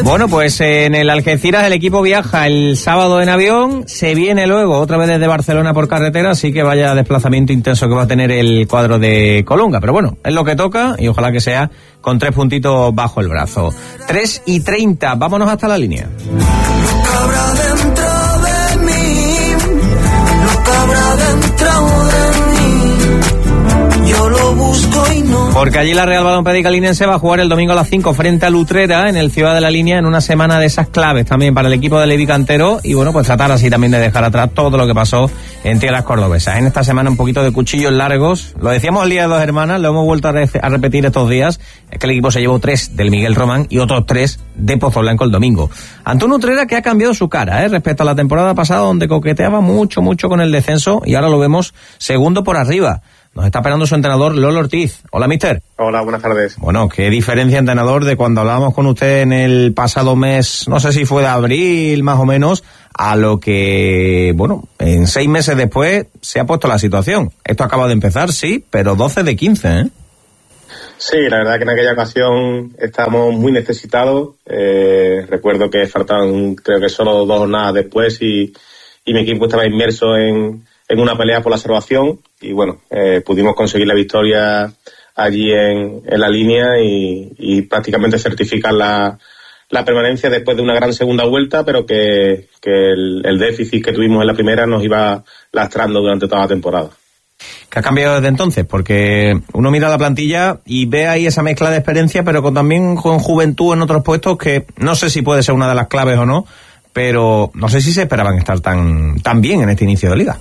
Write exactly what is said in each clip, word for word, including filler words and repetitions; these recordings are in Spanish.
Bueno, pues en el Algeciras el equipo viaja el sábado en avión, se viene luego otra vez desde Barcelona por carretera, así que vaya desplazamiento intenso que va a tener el cuadro de Colunga. Pero bueno, es lo que toca y ojalá que sea con tres puntitos bajo el brazo. tres y treinta, vámonos hasta la línea. Lo que habrá dentro de mí, lo que habrá dentro de mí, yo lo busco y no. Porque allí la Real Balompédica Linense va a jugar el domingo a las cinco frente a Utrera en el Ciudad de la Línea, en una semana de esas claves también para el equipo de Levi Cantero, y bueno, pues tratar así también de dejar atrás todo lo que pasó en tierras cordobesas. En esta semana un poquito de cuchillos largos, lo decíamos el día de dos hermanas, lo hemos vuelto a, re- a repetir estos días, es que el equipo se llevó tres del Miguel Román y otros tres de Pozo Blanco el domingo. Ante un Utrera que ha cambiado su cara, ¿eh? respecto a la temporada pasada, donde coqueteaba mucho, mucho con el descenso, y ahora lo vemos segundo por arriba. Nos está esperando su entrenador, Lolo Ortiz. Hola, mister. Hola, buenas tardes. Bueno, qué diferencia, entrenador, de cuando hablábamos con usted en el pasado mes, no sé si fue de abril, más o menos, a lo que, bueno, en seis meses después se ha puesto la situación. Esto acaba de empezar, sí, pero doce de quince, ¿eh? Sí, la verdad que en aquella ocasión estábamos muy necesitados. Eh, recuerdo que faltaban, creo que solo dos jornadas después y, y mi equipo estaba inmerso en, en una pelea por la salvación. Y bueno, eh, pudimos conseguir la victoria allí en, en la línea y, y prácticamente certificar la, la permanencia después de una gran segunda vuelta, pero que, que el, el déficit que tuvimos en la primera nos iba lastrando durante toda la temporada. ¿Qué ha cambiado desde entonces? Porque uno mira la plantilla y ve ahí esa mezcla de experiencia, pero con, también con juventud en otros puestos que no sé si puede ser una de las claves o no, pero no sé si se esperaban estar tan, tan bien en este inicio de liga.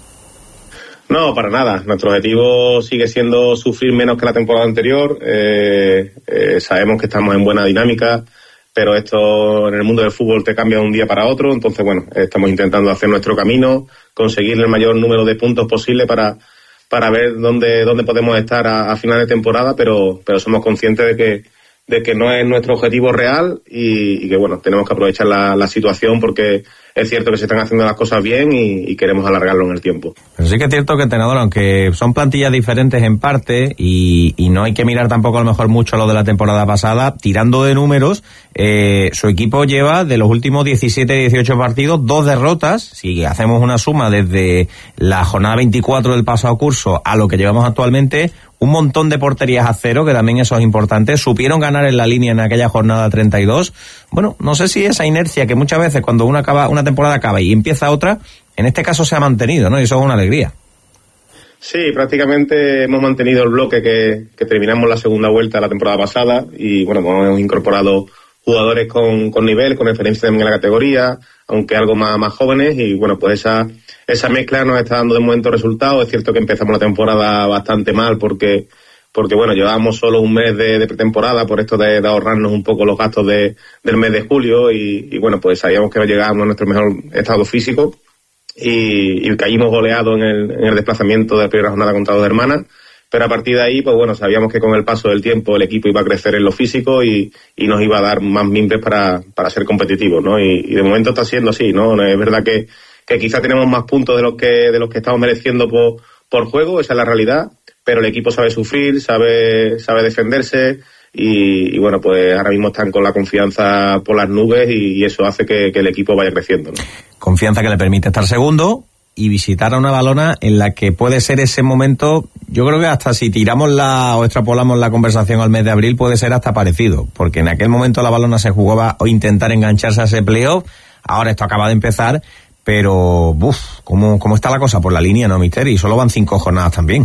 No, para nada. Nuestro objetivo sigue siendo sufrir menos que la temporada anterior. Eh, eh, sabemos que estamos en buena dinámica, pero esto en el mundo del fútbol te cambia de un día para otro. Entonces, bueno, estamos intentando hacer nuestro camino, conseguir el mayor número de puntos posible para, para ver dónde, dónde podemos estar a, a final de temporada, pero, pero somos conscientes de que, de que no es nuestro objetivo real y, y que, bueno, tenemos que aprovechar la, la situación porque es cierto que se están haciendo las cosas bien y, y queremos alargarlo en el tiempo. Pero sí que es cierto que, entrenador, aunque son plantillas diferentes en parte y, y no hay que mirar tampoco a lo mejor mucho lo de la temporada pasada, tirando de números, eh, su equipo lleva de los últimos diecisiete dieciocho partidos dos derrotas. Si hacemos una suma desde la jornada veinticuatro del pasado curso a lo que llevamos actualmente, un montón de porterías a cero, que también eso es importante. Supieron ganar en la línea en aquella jornada treinta y dos. Bueno, no sé si esa inercia que muchas veces cuando una acaba, una temporada acaba y empieza otra, en este caso se ha mantenido, ¿no? Y eso es una alegría. Sí, prácticamente hemos mantenido el bloque que, que terminamos la segunda vuelta de la temporada pasada y bueno, hemos incorporado jugadores con, con nivel, con experiencia también en la categoría, aunque algo más, más jóvenes, y bueno, pues esa, esa mezcla nos está dando de momento resultados. Es cierto que empezamos la temporada bastante mal porque, porque bueno, llevábamos solo un mes de, de pretemporada por esto de, de ahorrarnos un poco los gastos de, del mes de julio y, y bueno, pues sabíamos que llegábamos a nuestro mejor estado físico y, y caímos goleados en el, en el desplazamiento de la primera jornada contra Dos Hermanas. Pero a partir de ahí, pues bueno, sabíamos que con el paso del tiempo el equipo iba a crecer en lo físico y, y nos iba a dar más mimbres para, para ser competitivos, ¿no? Y, y de momento está siendo así, ¿no? Es verdad que, que quizá tenemos más puntos de los que, de los que estamos mereciendo por, por juego, esa es la realidad, pero el equipo sabe sufrir, sabe, sabe defenderse y, y bueno, pues ahora mismo están con la confianza por las nubes y, y eso hace que, que el equipo vaya creciendo, ¿no? Confianza que le permite estar segundo y visitar a una Valona en la que puede ser ese momento, yo creo que hasta si tiramos la o extrapolamos la conversación al mes de abril puede ser hasta parecido, porque en aquel momento la Valona se jugaba o intentar engancharse a ese playoff, ahora esto acaba de empezar, pero uff, ¿cómo, cómo está la cosa por la línea, no, mister? Y solo van cinco jornadas también.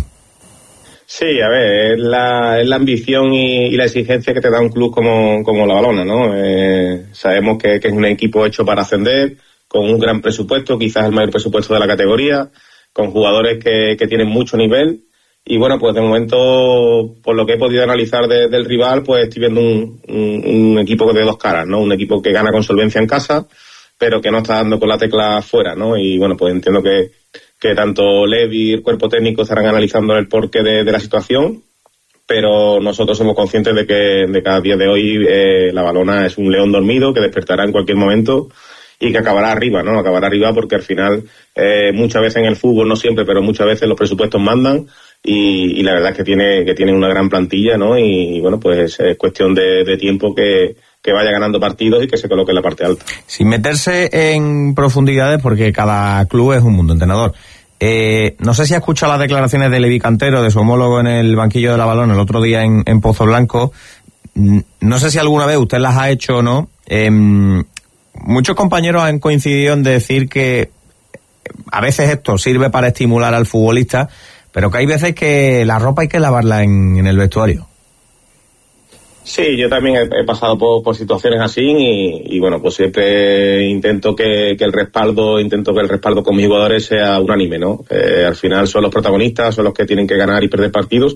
Sí, a ver, es la, es la ambición y, y la exigencia que te da un club como, como la Valona, ¿no? Eh, sabemos que, que es un equipo hecho para ascender, con un gran presupuesto, quizás el mayor presupuesto de la categoría, con jugadores que, que tienen mucho nivel. Y bueno, pues de momento, por lo que he podido analizar de, del rival, pues estoy viendo un, un, un equipo de dos caras, ¿no? Un equipo que gana con solvencia en casa, pero que no está dando con la tecla fuera, ¿no? Y bueno, pues entiendo que, que tanto Levi y el cuerpo técnico estarán analizando el porqué de, de la situación, pero nosotros somos conscientes de que, de que a día de hoy eh, la Valona es un león dormido que despertará en cualquier momento y que acabará arriba, ¿no? Acabará arriba porque al final eh, muchas veces en el fútbol, no siempre, pero muchas veces los presupuestos mandan y, y la verdad es que tiene que tiene una gran plantilla, ¿no? Y, y bueno, pues es cuestión de, de tiempo que, que vaya ganando partidos y que se coloque en la parte alta. Sin meterse en profundidades, porque cada club es un mundo, entrenador. Eh, no sé si ha escuchado las declaraciones de Levi Cantero, de su homólogo en el banquillo de la Balón el otro día en, en Pozo Blanco. No sé si alguna vez usted las ha hecho o no. Eh, muchos compañeros han coincidido en decir que a veces esto sirve para estimular al futbolista, pero que hay veces que la ropa hay que lavarla en, en el vestuario. Sí, yo también he, he pasado por, por situaciones así y, y bueno, pues siempre intento que, que el respaldo, intento que el respaldo con mis jugadores sea unánime, ¿no? Eh, al final son los protagonistas, son los que tienen que ganar y perder partidos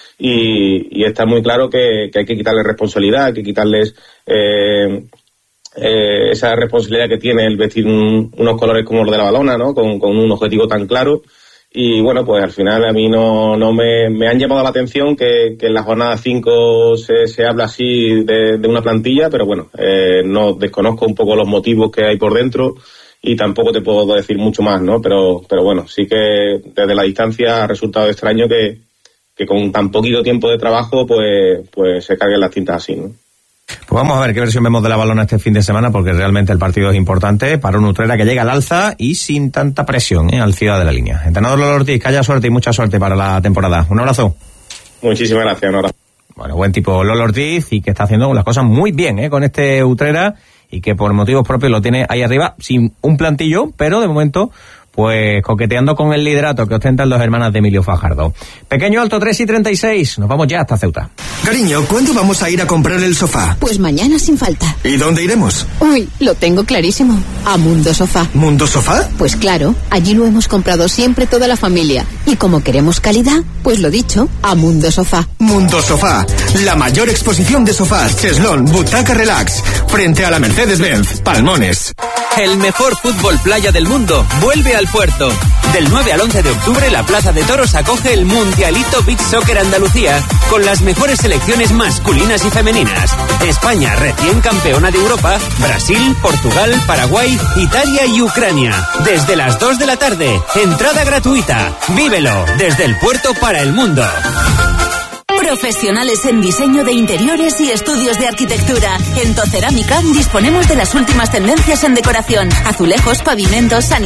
y, y está muy claro que, que hay que quitarles responsabilidad, hay que quitarles eh, eh, esa responsabilidad que tiene el vestir un, unos colores como los de la Balona, ¿no? Con, con un objetivo tan claro. Y bueno, pues al final a mí no, no me, me han llamado la atención que, que en la jornada cinco se, se habla así de, de una plantilla, pero bueno, eh, no desconozco un poco los motivos que hay por dentro y tampoco te puedo decir mucho más, ¿no? Pero, pero bueno, sí que desde la distancia ha resultado extraño que, que con tan poquito tiempo de trabajo pues, pues se carguen las tintas así, ¿no? Pues vamos a ver qué versión vemos de la Balona este fin de semana, porque realmente el partido es importante para un Utrera que llega al alza y sin tanta presión, ¿eh? Al Ciudad de la Línea. Entrenador Lolo Ortiz, que haya suerte y mucha suerte para la temporada. Un abrazo. Muchísimas gracias, un abrazo. Bueno, buen tipo Lolo Ortiz y que está haciendo las cosas muy bien, ¿eh? Con este Utrera y que por motivos propios lo tiene ahí arriba sin un plantillo, pero de momento pues coqueteando con el liderato que ostentan dos hermanas de Emilio Fajardo. Pequeño Alto, tres y treinta y seis. Nos vamos ya hasta Ceuta. Cariño, ¿cuándo vamos a ir a comprar el sofá? Pues mañana sin falta. ¿Y dónde iremos? Uy, lo tengo clarísimo. A Mundo Sofá. ¿Mundo Sofá? Pues claro, allí lo hemos comprado siempre toda la familia. Y como queremos calidad, pues lo dicho, a Mundo Sofá. Mundo Sofá, la mayor exposición de sofás, cheslón, butaca relax, frente a la Mercedes-Benz, Palmones. El mejor fútbol playa del mundo vuelve al puerto. Del nueve al once de octubre, la Plaza de Toros acoge el Mundialito Beach Soccer Andalucía, con las mejores selecciones masculinas y femeninas. España, recién campeona de Europa, Brasil, Portugal, Paraguay, Italia y Ucrania. Desde las dos de la tarde, entrada gratuita. Vívelo, desde el puerto para el mundo. Profesionales en diseño de interiores y estudios de arquitectura. En Tocerámica disponemos de las últimas tendencias en decoración, azulejos, pavimentos, sanitarios.